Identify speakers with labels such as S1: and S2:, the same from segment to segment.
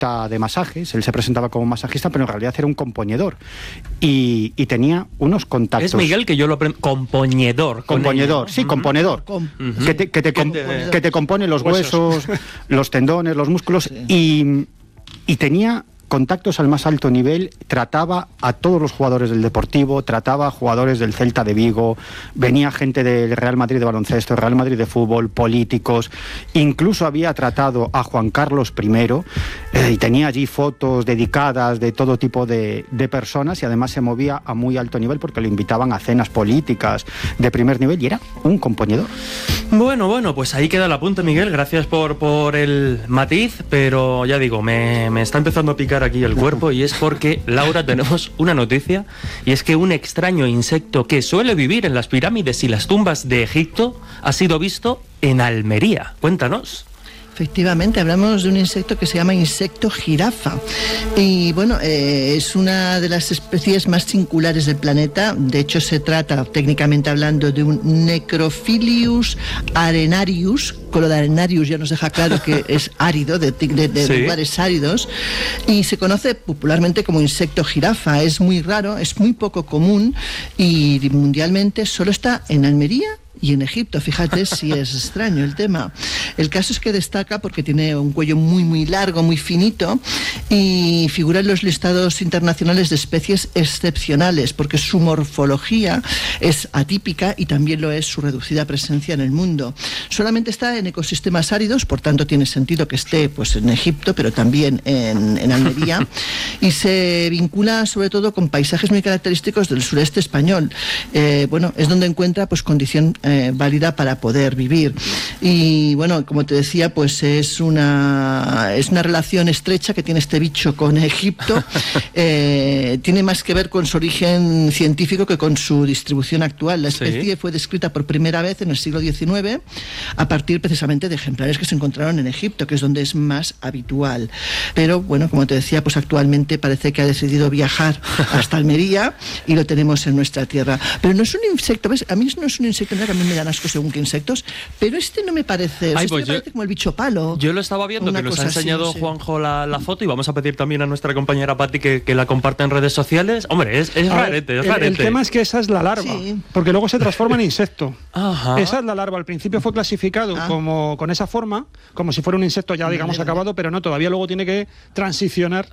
S1: conducta de masajes. Él se presentaba como masajista, pero en realidad era un componedor. Y tenía unos contactos.
S2: Es Miguel que yo lo aprendo. Componedor.
S1: Componedor, sí, componedor. Que te compone los huesos, los tendones, los músculos. Sí. Y tenía contactos al más alto nivel, trataba a todos los jugadores del Deportivo, trataba a jugadores del Celta de Vigo, venía gente del Real Madrid de baloncesto, Real Madrid de fútbol, políticos, incluso había tratado a Juan Carlos I y tenía allí fotos dedicadas de todo tipo de personas, y además se movía a muy alto nivel porque lo invitaban a cenas políticas de primer nivel y era un componedor.
S2: Bueno, pues ahí queda el apunte, Miguel, gracias por el matiz, pero ya digo, me está empezando a picar aquí el cuerpo, y es porque, Laura, tenemos una noticia, y es que un extraño insecto que suele vivir en las pirámides y las tumbas de Egipto ha sido visto en Almería. Cuéntanos.
S3: Efectivamente, hablamos de un insecto que se llama insecto jirafa. Y bueno, es una de las especies más singulares del planeta. De hecho, se trata, técnicamente hablando, de un Necrophilius arenarius. Con lo de arenarius ya nos deja claro que es árido, de ¿sí? Lugares áridos. Y se conoce popularmente como insecto jirafa. Es muy raro, es muy poco común, y mundialmente solo está en Almería y en Egipto. Fíjate si es extraño el tema. El caso es que destaca porque tiene un cuello muy muy largo, muy finito, y figura en los listados internacionales de especies excepcionales porque su morfología es atípica y también lo es su reducida presencia en el mundo. Solamente está en ecosistemas áridos, por tanto tiene sentido que esté pues en Egipto, pero también en Almería, y se vincula sobre todo con paisajes muy característicos del sureste español. Bueno, es donde encuentra pues condición válida para poder vivir. Y bueno, como te decía, pues es una relación estrecha que tiene este bicho con Egipto. Tiene más que ver con su origen científico que con su distribución actual. La especie fue descrita por primera vez en el siglo XIX a partir precisamente de ejemplares que se encontraron en Egipto, que es donde es más habitual. Pero bueno, como te decía, pues actualmente parece que ha decidido viajar hasta Almería y lo tenemos en nuestra tierra. Pero no es un insecto, ¿ves? A mí no es un insecto, que a mí me dan asco según qué insectos, pero este no me parece, me parece como el bicho palo.
S2: Yo lo estaba viendo, que nos ha enseñado así, Juanjo la foto, y vamos a pedir también a nuestra compañera Pati que la comparta en redes sociales. Hombre, es rarete, es rarete.
S4: El tema es que esa es la larva, porque luego se transforma en insecto.
S2: Ajá.
S4: Esa es la larva. Al principio fue clasificado como con esa forma, como si fuera un insecto ya, digamos, acabado, pero no, todavía luego tiene que transicionar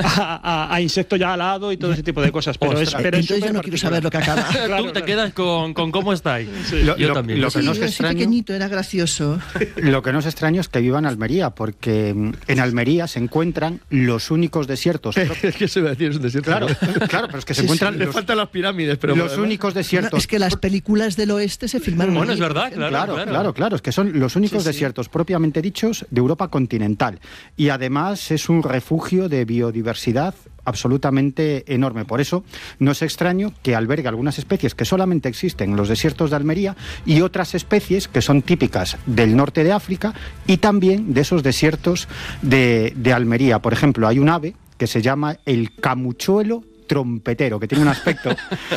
S4: a insecto ya alado y todo ese tipo de cosas. Pero
S3: entonces yo no quiero saber lo que acaba.
S2: Claro, tú te quedas con cómo está ahí.
S1: Sí. Yo también. Lo que no es extraño,
S3: pequeñito, era gracioso.
S1: Lo que no es extraño es que viva en Almería, porque en Almería se encuentran los únicos desiertos.
S5: Es que se va a decir, es un desierto.
S1: Claro, pero es que se encuentran.
S5: Le faltan las pirámides, pero
S1: los únicos desiertos.
S3: No, es que las películas del oeste se filmaron.
S2: Bueno, es verdad, claro.
S1: Es que son los únicos desiertos propiamente dichos de Europa continental. Y además es un refugio de biodiversidad absolutamente enorme. Por eso no es extraño que albergue algunas especies que solamente existen en los desiertos de Almería y otras especies que son típicas del norte de África y también de esos desiertos de Almería. Por ejemplo, hay un ave que se llama el camuchuelo trompetero, que tiene un aspecto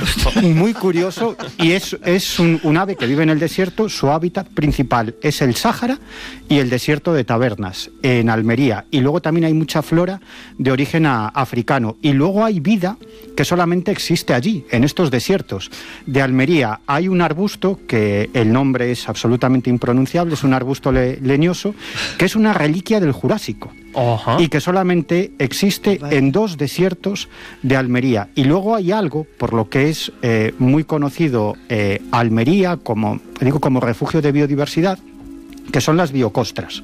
S1: muy curioso, y es un ave que vive en el desierto. Su hábitat principal es el Sáhara y el desierto de Tabernas, en Almería. Y luego también hay mucha flora de origen africano. Y luego hay vida que solamente existe allí, en estos desiertos de Almería. Hay un arbusto, que el nombre es absolutamente impronunciable, es un arbusto leñoso, que es una reliquia del Jurásico. Y que solamente existe en 2 desiertos de Almería. Y luego hay algo, por lo que es muy conocido Almería como refugio de biodiversidad, que son las biocostras.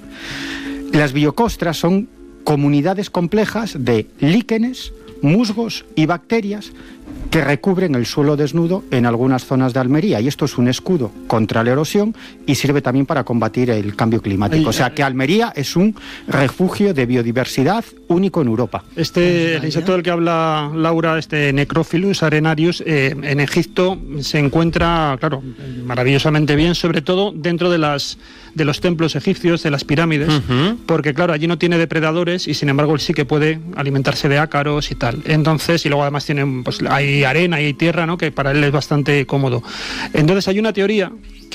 S1: Las biocostras son comunidades complejas de líquenes, musgos y bacterias que recubren el suelo desnudo en algunas zonas de Almería, y esto es un escudo contra la erosión y sirve también para combatir el cambio climático. O sea que Almería es un refugio de biodiversidad único en Europa.
S4: El insecto del que habla Laura, Necrophilus arenarius, en Egipto se encuentra, claro, maravillosamente bien, sobre todo dentro de los templos egipcios, de las pirámides, porque claro, allí no tiene depredadores y sin embargo él sí que puede alimentarse de ácaros y tal. Entonces, y luego además tiene, pues, hay arena y hay tierra, ¿no? Que para él es bastante cómodo. Entonces hay una teoría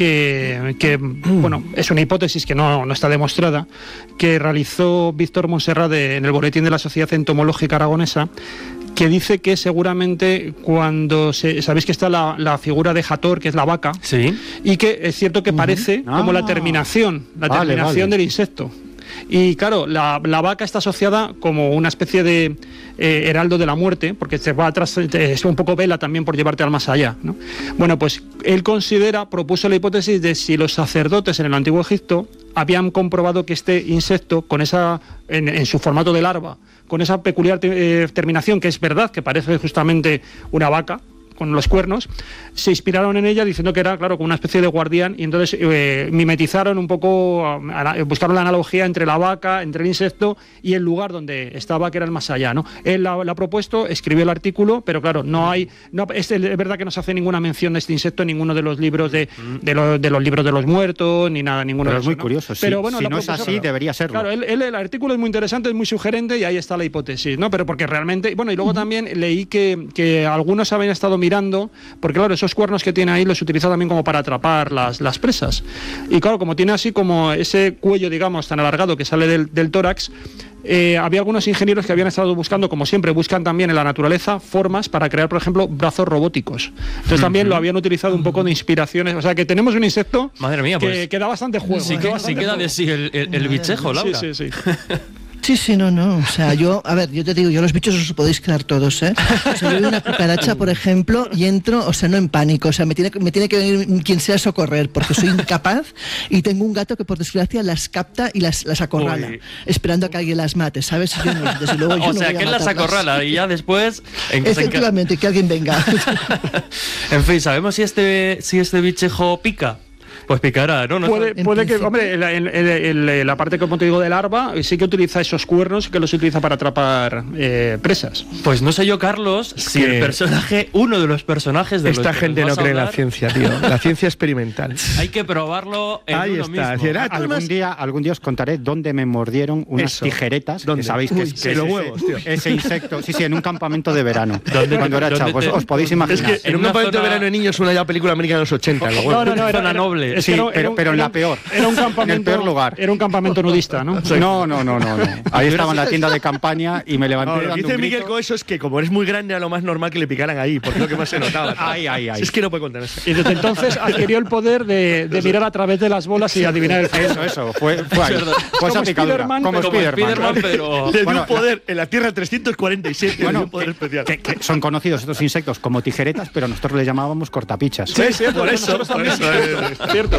S4: que bueno, es una hipótesis que no está demostrada, que realizó Víctor Montserrat en el Boletín de la Sociedad Entomológica Aragonesa, que dice que seguramente cuando sabéis que está la figura de Hathor, que es la vaca,
S2: Sí.
S4: y que es cierto que parece como la terminación del insecto. Y claro, la vaca está asociada como una especie de heraldo de la muerte, porque se va atrás, es un poco vela también por llevarte al más allá, ¿no? Bueno, pues él propuso la hipótesis de si los sacerdotes en el Antiguo Egipto habían comprobado que este insecto, con en su formato de larva, con esa peculiar terminación, que es verdad, que parece justamente una vaca, con los cuernos, se inspiraron en ella diciendo que era, claro, como una especie de guardián, y entonces mimetizaron un poco, buscaron la analogía entre la vaca, entre el insecto y el lugar donde estaba, que era el más allá, ¿no? Él la ha propuesto, escribió el artículo, pero claro, es verdad que no se hace ninguna mención de este insecto en ninguno de los libros de los libros de los muertos, ni nada, ninguno
S1: pero
S4: de
S1: es
S4: esos,
S1: muy curioso,
S4: pero bueno,
S1: si no es así, debería serlo.
S4: Claro, el artículo es muy interesante, es muy sugerente, y ahí está la hipótesis, ¿no? Pero porque realmente, bueno, y luego también leí que algunos habían estado mirando, porque claro, esos cuernos que tiene ahí los utiliza también como para atrapar las presas. Y claro, como tiene así como ese cuello, digamos, tan alargado que sale del tórax, había algunos ingenieros que habían estado buscando, como siempre, buscan también en la naturaleza formas para crear, por ejemplo, brazos robóticos. Entonces también lo habían utilizado un poco de inspiraciones. O sea, que tenemos un insecto,
S2: madre mía, pues,
S4: que da bastante juego.
S2: Sí, queda de sí el bichejo, Laura.
S4: Sí.
S3: Sí, no. O sea, yo te digo, yo los bichos os podéis quedar todos, ¿eh? O sea, yo veo una cucaracha, por ejemplo, y entro, o sea, no en pánico, o sea, me tiene que venir quien sea a socorrer, porque soy incapaz, y tengo un gato que, por desgracia, las capta y las acorrala, esperando a que alguien las mate, ¿sabes? Yo no, desde luego, yo
S2: o sea, que él las acorrala y ya después...
S3: Efectivamente, que alguien venga.
S2: En fin, ¿sabemos si este bichejo pica? Pues picará, ¿no?
S4: Puede que, hombre, la parte, como te digo, de larva, sí que utiliza esos cuernos, que los utiliza para atrapar presas.
S2: Pues no sé yo, Carlos, si uno de los personajes de
S5: esta gente no cree en la ciencia, tío. La ciencia experimental.
S2: Hay que probarlo en
S5: ahí
S2: uno
S5: está.
S2: mismo.
S1: Algún día os contaré dónde me mordieron unas tijeretas, que sabéis que es
S5: los huevos, tío.
S1: Ese insecto. Sí, en un campamento de verano. Cuando era chavo, pues os podéis imaginar.
S5: Es que en un campamento de verano de niños, una película americana de los 80.
S4: No, era noble.
S1: Sí, pero en la peor.
S4: Era un campamento,
S1: en el peor lugar.
S4: Era un campamento nudista, ¿no?
S1: No. Ahí estaba en la tienda de campaña y me levanté.
S5: Lo que dice Miguel con eso es que, como eres muy grande, era lo más normal que le picaran ahí, porque es lo que más se notaba.
S1: Ay.
S5: Es que no puede contenerse.
S4: Y desde entonces adquirió el poder de mirar a través de las bolas y adivinar el futuro.
S1: Eso. Fue ahí. Fue esa picadura. Como Spiderman,
S2: pero...
S5: Le dio un poder en la Tierra 347.
S1: Bueno,
S5: un poder especial.
S1: Que son conocidos estos insectos como tijeretas, pero nosotros les llamábamos cortapichas.
S5: Sí, por eso.
S4: Cierto.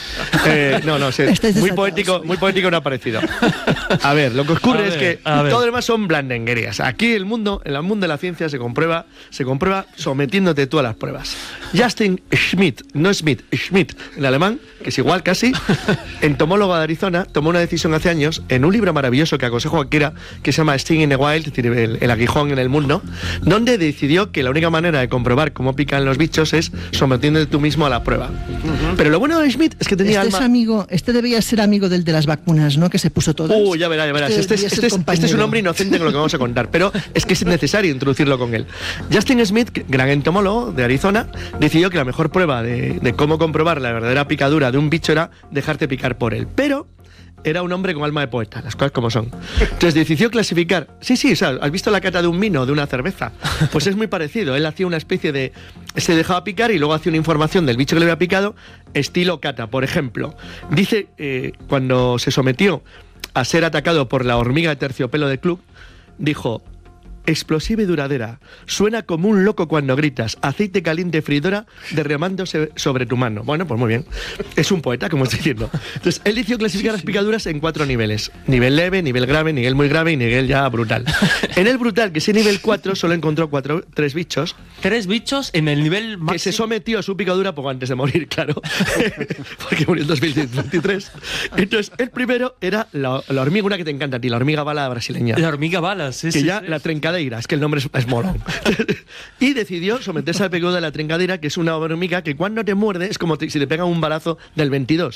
S5: Muy poético no ha parecido. A ver, lo que ocurre es que todo lo demás son blandenguerías. Aquí en el mundo de la ciencia se comprueba sometiéndote tú a las pruebas. Justin Schmidt, no Smith, Schmidt, en alemán, que es igual casi, entomólogo de Arizona, tomó una decisión hace años en un libro maravilloso que aconsejo a cualquiera, que se llama Sting in the Wild, es decir, el aguijón en el mundo, donde decidió que la única manera de comprobar cómo pican los bichos es sometiéndote tú mismo a la prueba. Pero lo bueno de Schmidt es que tenía
S3: Este debía ser amigo del de las vacunas, ¿no? Que se puso todas.
S5: Ya verás. Este es un hombre inocente con lo que vamos a contar, pero es que es necesario introducirlo con él. Justin Smith, gran entomólogo de Arizona, decidió que la mejor prueba de cómo comprobar la verdadera picadura de un bicho era dejarte picar por él. Pero era un hombre con alma de poeta, las cosas como son. Entonces decidió clasificar. Sí, o sea, ¿has visto la cata de un vino, de una cerveza? Pues es muy parecido. Él hacía una especie de... Se dejaba picar y luego hacía una información del bicho que le había picado, estilo cata. Por ejemplo, dice, cuando se sometió a ser atacado por la hormiga de terciopelo del club, dijo: explosiva y duradera, suena como un loco cuando gritas, aceite caliente freidora derramándose sobre tu mano. Bueno, pues muy bien, es un poeta, como estoy diciendo. Entonces, él decidió clasificar las picaduras en 4 niveles: nivel leve, nivel grave, nivel muy grave y nivel ya brutal. En el brutal, que es el nivel 4, solo encontró 3 bichos.
S2: 3 bichos en el nivel máximo.
S5: Que se sometió a su picadura poco antes de morir, claro, porque murió en 2023. Entonces, el primero era la hormiga, una que te encanta a ti, la hormiga bala brasileña.
S2: La hormiga bala, sí.
S5: La trencadera, es que el nombre es molón. Y decidió someterse al picado de la trencadera, que es una hormiga que cuando te muerde es como si te pegan un balazo del 22.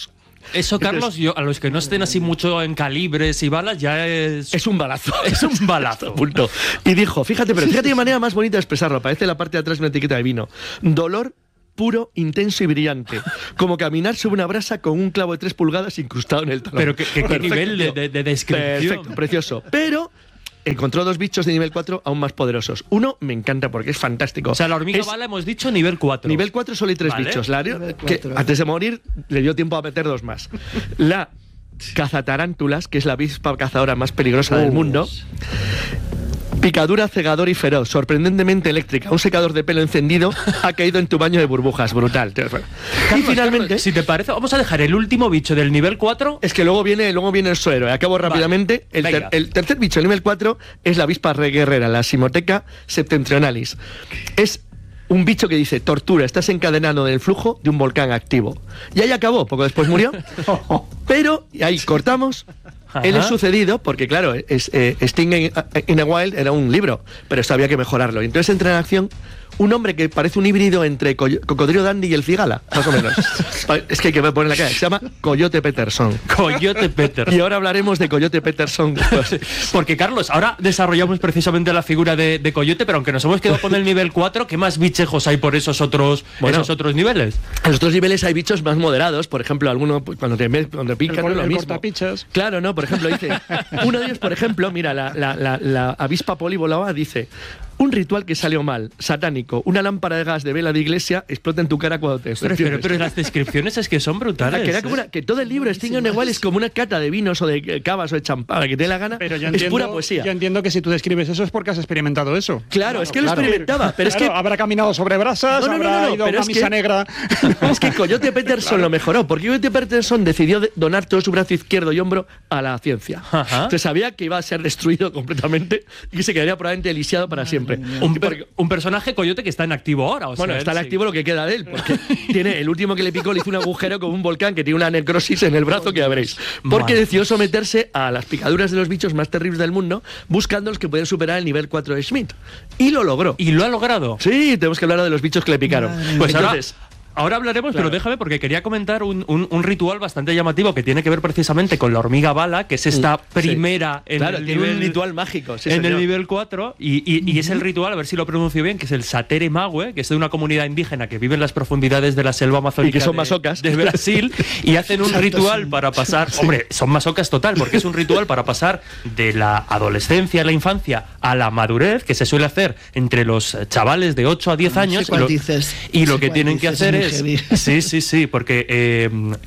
S2: Eso, Carlos, a los que no estén así mucho en calibres y balas, ya
S5: es un balazo.
S2: Es un balazo.
S5: Punto. Y dijo, fíjate qué manera más bonita de expresarlo. Parece la parte de atrás de una etiqueta de vino. Dolor puro, intenso y brillante. Como caminar sobre una brasa con un clavo de 3 pulgadas incrustado en el talón.
S2: Pero qué nivel de descripción.
S5: Perfecto, precioso. Pero encontró 2 bichos de nivel 4 aún más poderosos. Uno me encanta porque es fantástico.
S2: O sea, la hormiga bala hemos dicho nivel 4.
S5: Nivel 4 solo hay 3 bichos. Que antes de morir le dio tiempo a meter 2 más. La cazatarántulas, que es la avispa cazadora más peligrosa del mundo. Picadura, cegador y feroz, sorprendentemente eléctrica. Un secador de pelo encendido ha caído en tu baño de burbujas, brutal.
S2: Carlos,
S5: y finalmente,
S2: Carlos, si te parece, vamos a dejar el último bicho del nivel 4.
S5: Es que luego viene el suero. Acabo rápidamente. El tercer bicho, el nivel 4, es la avispa guerrera, la Simoteca septentrionalis. Es un bicho que dice: tortura, estás encadenado en el flujo de un volcán activo. Y ahí acabó, poco después murió. Pero, y ahí cortamos. Él es sucedido porque, claro, Sting in a Wild era un libro, pero esto había que mejorarlo. Y entonces entra en acción un hombre que parece un híbrido entre Cocodrilo Dandy y el Cigala, más o menos. Es que hay que poner la cara. Se llama Coyote Peterson.
S2: Coyote Peterson.
S5: Y ahora hablaremos de Coyote Peterson.
S2: Porque, Carlos, ahora desarrollamos precisamente la figura de Coyote, pero aunque nos hemos quedado con el nivel 4, ¿qué más bichejos hay por esos otros niveles?
S5: En los otros niveles hay bichos más moderados. Por ejemplo, alguno cuando te pican, no es lo mismo.
S4: Cortapichas.
S5: Claro, no, por ejemplo, dice... Uno de ellos, por ejemplo, mira, la avispa polibolava dice: un ritual que salió mal, satánico, una lámpara de gas de vela de iglesia explota en tu cara cuando te decepciones.
S2: Pero las descripciones es que son brutales.
S5: Que todo el libro Sting in a Wild es como una cata de vinos o de cavas o de champán, que te dé la gana.
S4: Pero
S5: es pura poesía.
S4: Yo entiendo que si tú describes eso es porque has experimentado eso.
S5: Claro, es que lo experimentaba, pero es que...
S4: Habrá caminado sobre brasas, habrá ido a una misa negra...
S5: Es que Coyote Peterson lo mejoró, porque Coyote Peterson decidió donar todo su brazo izquierdo y hombro a la ciencia. Entonces sabía que iba a ser destruido completamente y que se quedaría probablemente lisiado para siempre.
S2: Un personaje Coyote que está en activo ahora.
S5: Bueno, está en activo lo que queda de él, porque tiene el último que le picó, le hizo un agujero con un volcán que tiene una necrosis en el brazo que ya veréis. Porque decidió someterse a las picaduras de los bichos más terribles del mundo, buscando los que pueden superar el nivel 4 de Schmidt. Y lo logró.
S2: ¿Y lo ha logrado?
S5: Sí, tenemos que hablar de los bichos que le picaron.
S2: Pues entonces... Ahora hablaremos, claro. Pero déjame, porque quería comentar un ritual bastante llamativo que tiene que ver precisamente con la hormiga bala, que es esta primera en el nivel,
S5: un ritual mágico,
S2: en el nivel 4, y es el ritual, a ver si lo pronuncio bien, que es el Satere Mague, que es de una comunidad indígena que vive en las profundidades de la selva amazónica
S5: y que son masocas
S2: de Brasil, y hacen un ritual para pasar, hombre, son masocas total, porque es un ritual para pasar de la adolescencia, la infancia, a la madurez, que se suele hacer entre los chavales de 8 a 10 años, y lo que tienen que hacer es... Sí, porque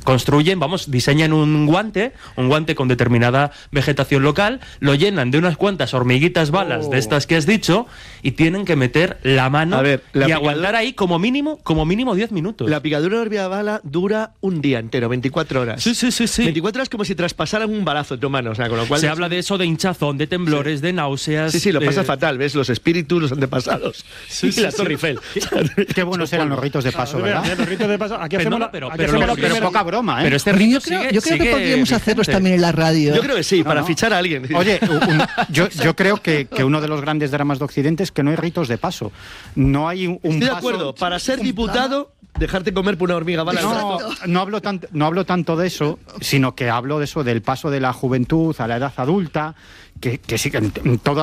S2: diseñan un guante con determinada vegetación local, lo llenan de unas cuantas hormiguitas balas de estas que has dicho, y tienen que meter la mano y aguantar ahí como mínimo 10 minutos.
S5: La picadura de hormiga bala dura un día entero, 24 horas.
S2: Sí.
S5: 24 horas como si traspasaran un balazo en tu mano, o sea, con lo cual...
S2: Se habla de eso, de hinchazón, de temblores, de náuseas...
S5: Sí, lo pasas fatal, ves los espíritus, los antepasados, y la Torre Eiffel.
S1: Qué buenos eran los ritos de paso, ¿verdad?
S4: Los ritos de paso. Aquí hacemos
S2: pero
S1: poca broma, ¿eh?
S2: Pero este rito
S3: yo creo que podríamos hacerlos también en la radio.
S5: Yo creo que sí, para fichar a alguien.
S1: Oye, yo creo que uno de los grandes dramas de Occidente es que no hay ritos de paso. No hay un
S5: Estoy de
S1: paso...
S5: acuerdo, para ser diputado... Dejarte comer por una hormiga bala.
S1: No hablo tanto de eso, sino que hablo de eso, del paso de la juventud a la edad adulta, que sí, que en toda